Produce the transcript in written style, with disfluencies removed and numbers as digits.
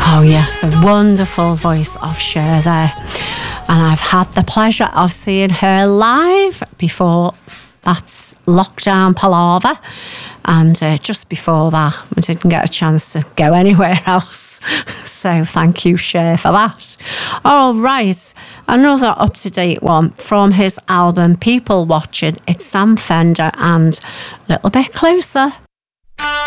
Oh yes, the wonderful voice of Cher there. And I've had the pleasure of seeing her live before that lockdown palaver. And just before that, I didn't get a chance to go anywhere else. So thank you, Cher, for that. All right, another up-to-date one from his album People Watching. It's Sam Fender and Little Bit Closer.